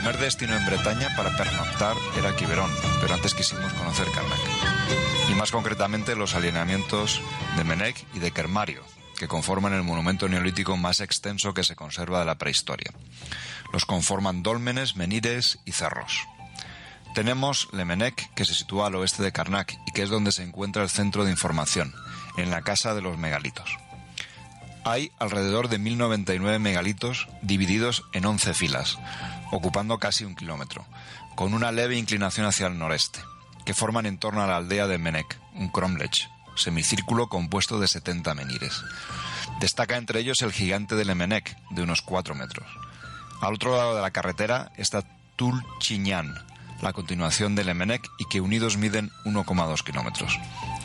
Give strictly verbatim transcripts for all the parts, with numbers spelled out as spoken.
primer destino en Bretaña para pernoctar era Quiberón, pero antes quisimos conocer Carnac. Y más concretamente los alineamientos de Menec y de Kermario, que conforman el monumento neolítico más extenso que se conserva de la prehistoria. Los conforman dólmenes, menires y cerros. Tenemos Le Menec, que se sitúa al oeste de Carnac y que es donde se encuentra el centro de información, en la Casa de los Megalitos. Hay alrededor de mil noventa y nueve megalitos divididos en once filas, ocupando casi un kilómetro, con una leve inclinación hacia el noreste, que forman en torno a la aldea de Menec, un cromlech, semicírculo compuesto de setenta menires. Destaca entre ellos el gigante de Le Menec, de unos cuatro metros. Al otro lado de la carretera está Tulchignan, la continuación de Le Menec, y que unidos miden uno coma dos kilómetros.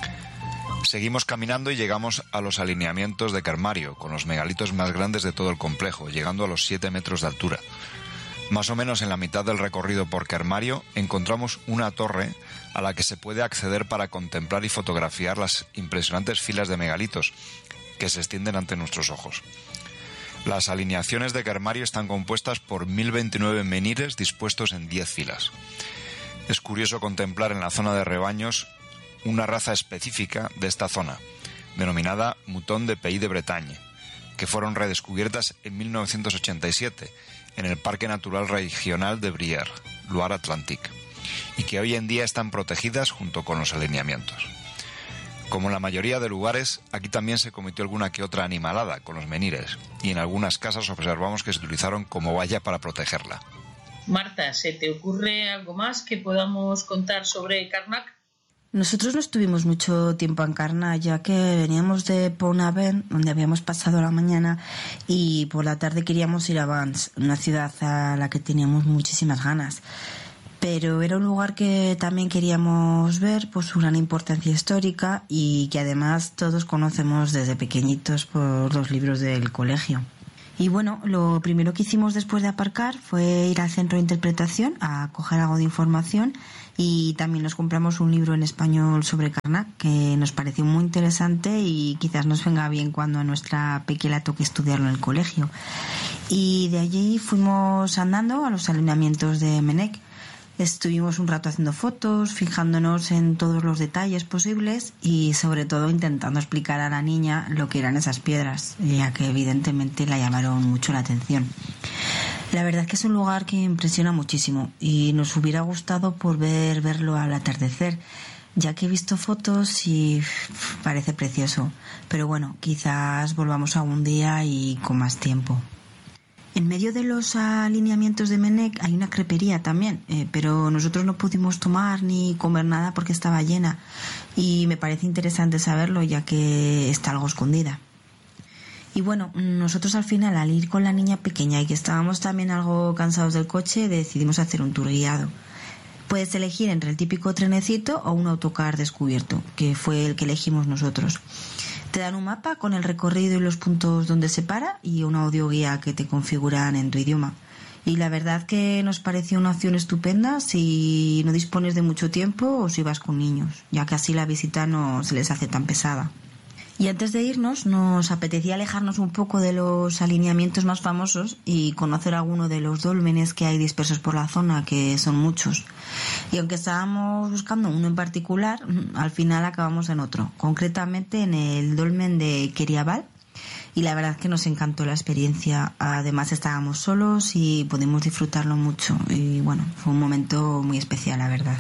Seguimos caminando y llegamos a los alineamientos de Kermario, con los megalitos más grandes de todo el complejo, llegando a los siete metros de altura. Más o menos en la mitad del recorrido por Kermario encontramos una torre a la que se puede acceder para contemplar y fotografiar las impresionantes filas de megalitos que se extienden ante nuestros ojos. Las alineaciones de Kermario están compuestas por mil veintinueve menires dispuestos en diez filas. Es curioso contemplar en la zona de rebaños una raza específica de esta zona, denominada Mouton de Pays de Bretagne, que fueron redescubiertas en mil novecientos ochenta y siete en el Parque Natural Regional de Brière, Loire-Atlantique, y que hoy en día están protegidas junto con los alineamientos. Como en la mayoría de lugares, aquí también se cometió alguna que otra animalada con los menires, y en algunas casas observamos que se utilizaron como valla para protegerla. Marta, ¿se te ocurre algo más que podamos contar sobre Carnac? Nosotros no estuvimos mucho tiempo en Carnac, ya que veníamos de Pont-Aven, donde habíamos pasado la mañana, y por la tarde queríamos ir a Vannes, una ciudad a la que teníamos muchísimas ganas. Pero era un lugar que también queríamos ver por su gran importancia histórica y que además todos conocemos desde pequeñitos por los libros del colegio. Y bueno, lo primero que hicimos después de aparcar fue ir al centro de interpretación a coger algo de información, y también nos compramos un libro en español sobre Carnac que nos pareció muy interesante y quizás nos venga bien cuando a nuestra pequeña toque estudiarlo en el colegio. Y de allí fuimos andando a los alineamientos de Menec. Estuvimos un rato haciendo fotos, fijándonos en todos los detalles posibles y sobre todo intentando explicar a la niña lo que eran esas piedras, ya que evidentemente la llamaron mucho la atención. La verdad es que es un lugar que impresiona muchísimo y nos hubiera gustado poder verlo al atardecer, ya que he visto fotos y parece precioso. Pero bueno, quizás volvamos algún día y con más tiempo. En medio de los alineamientos de Menec hay una crepería también, eh, pero nosotros no pudimos tomar ni comer nada porque estaba llena, y me parece interesante saberlo ya que está algo escondida. Y bueno, nosotros al final, al ir con la niña pequeña y que estábamos también algo cansados del coche, decidimos hacer un tour guiado. Puedes elegir entre el típico trenecito o un autocar descubierto, que fue el que elegimos nosotros. Te dan un mapa con el recorrido y los puntos donde se para y una audioguía que te configuran en tu idioma. Y la verdad que nos pareció una opción estupenda si no dispones de mucho tiempo o si vas con niños, ya que así la visita no se les hace tan pesada. Y antes de irnos nos apetecía alejarnos un poco de los alineamientos más famosos y conocer alguno de los dólmenes que hay dispersos por la zona, que son muchos. Y aunque estábamos buscando uno en particular, al final acabamos en otro, concretamente en el dolmen de Queriaval, y la verdad que nos encantó la experiencia. Además estábamos solos y pudimos disfrutarlo mucho y bueno, fue un momento muy especial, la verdad.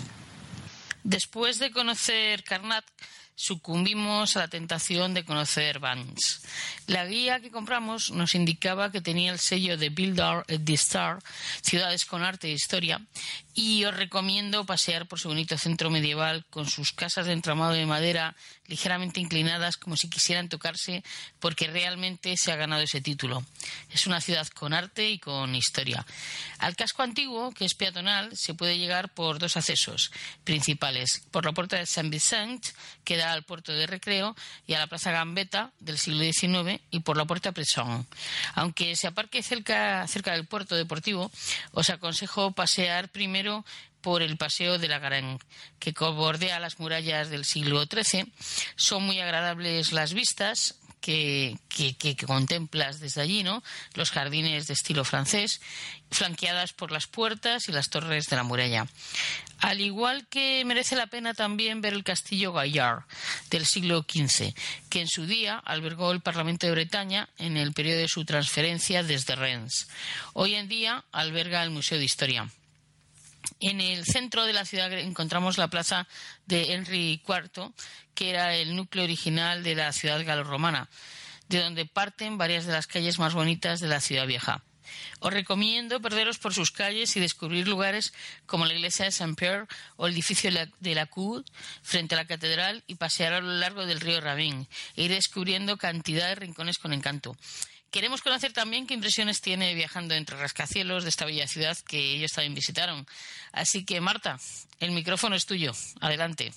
Después de conocer Carnac, sucumbimos a la tentación de conocer Vannes. La guía que compramos nos indicaba que tenía el sello de Builder et d'Histoire, ciudades con arte e historia, y os recomiendo pasear por su bonito centro medieval con sus casas de entramado de madera ligeramente inclinadas como si quisieran tocarse, porque realmente se ha ganado ese título. Es una ciudad con arte y con historia. Al casco antiguo, que es peatonal, se puede llegar por dos accesos principales: por la puerta de Saint-Vicent, que da al puerto de recreo y a la plaza Gambetta del siglo diecinueve, y por la puerta Presson. Aunque se aparque cerca, cerca del puerto deportivo, os aconsejo pasear primero por el paseo de la Garenne, que bordea las murallas del siglo trece. Son muy agradables las vistas, que, que, que, que contemplas desde allí, ¿no? Los jardines de estilo francés, flanqueadas por las puertas y las torres de la muralla. Al igual que merece la pena también ver el castillo Gaillard del siglo quince, que en su día albergó el Parlamento de Bretaña en el periodo de su transferencia desde Rennes. Hoy en día alberga el Museo de Historia. En el centro de la ciudad encontramos la plaza de Henry cuarto, que era el núcleo original de la ciudad galorromana, de donde parten varias de las calles más bonitas de la ciudad vieja. Os recomiendo perderos por sus calles y descubrir lugares como la iglesia de Saint-Pierre o el edificio de la Cour frente a la catedral y pasear a lo largo del río Ravin e ir descubriendo cantidad de rincones con encanto. Queremos conocer también qué impresiones tiene viajando entre rascacielos de esta bella ciudad que ellos también visitaron. Así que, Marta, el micrófono es tuyo. Adelante.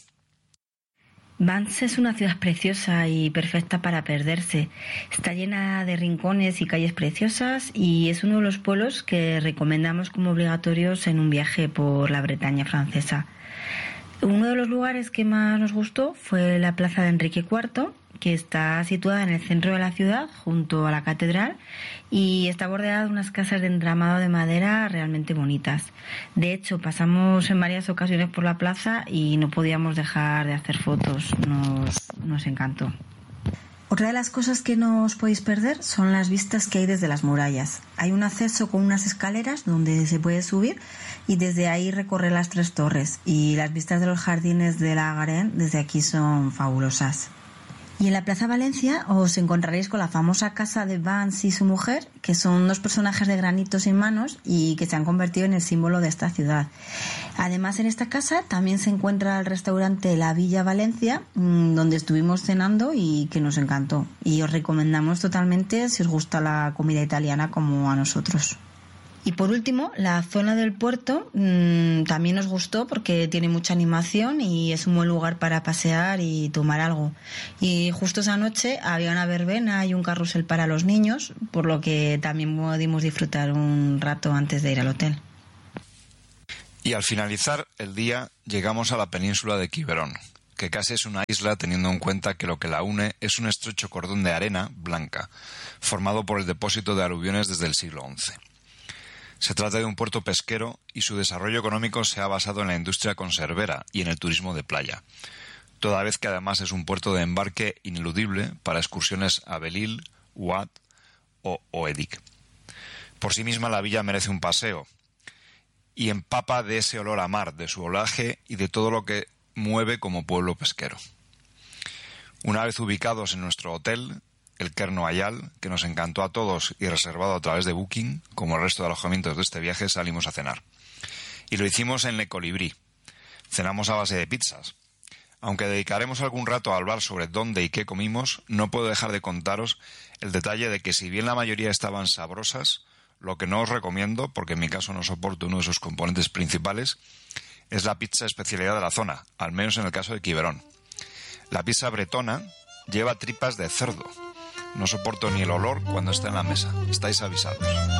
Vannes es una ciudad preciosa y perfecta para perderse. Está llena de rincones y calles preciosas y es uno de los pueblos que recomendamos como obligatorios en un viaje por la Bretaña francesa. Uno de los lugares que más nos gustó fue la plaza de Enrique cuarto, que está situada en el centro de la ciudad, junto a la catedral, y está bordeada de unas casas de entramado de madera realmente bonitas. De hecho, pasamos en varias ocasiones por la plaza y no podíamos dejar de hacer fotos. Nos, nos encantó. Otra de las cosas que no os podéis perder son las vistas que hay desde las murallas. Hay un acceso con unas escaleras donde se puede subir y desde ahí recorrer las tres torres. Y las vistas de los jardines de la Garenne desde aquí son fabulosas. Y en la Plaza Valencia os encontraréis con la famosa casa de Vannes y su mujer, que son dos personajes de granito sin manos y que se han convertido en el símbolo de esta ciudad. Además, en esta casa también se encuentra el restaurante La Villa Valencia, donde estuvimos cenando y que nos encantó. Y os recomendamos totalmente si os gusta la comida italiana como a nosotros. Y por último, la zona del puerto mmm, también nos gustó porque tiene mucha animación y es un buen lugar para pasear y tomar algo. Y justo esa noche había una verbena y un carrusel para los niños, por lo que también pudimos disfrutar un rato antes de ir al hotel. Y al finalizar el día llegamos a la península de Quiberon, que casi es una isla teniendo en cuenta que lo que la une es un estrecho cordón de arena blanca, formado por el depósito de aluviones desde el siglo once. Se trata de un puerto pesquero y su desarrollo económico se ha basado en la industria conservera y en el turismo de playa, toda vez que además es un puerto de embarque ineludible para excursiones a Belle-Île, Ouad o Oedic. Por sí misma la villa merece un paseo y empapa de ese olor a mar, de su olaje y de todo lo que mueve como pueblo pesquero. Una vez ubicados en nuestro hotel, el Cair Noyal, que nos encantó a todos y reservado a través de Booking, como el resto de alojamientos de este viaje, salimos a cenar. Y lo hicimos en Le Colibrí. Cenamos a base de pizzas. Aunque dedicaremos algún rato a hablar sobre dónde y qué comimos, no puedo dejar de contaros el detalle de que si bien la mayoría estaban sabrosas, lo que no os recomiendo, porque en mi caso no soporto uno de sus componentes principales, es la pizza especialidad de la zona, al menos en el caso de Quiberon. La pizza bretona lleva tripas de cerdo. No soporto ni el olor cuando está en la mesa. Estáis avisados.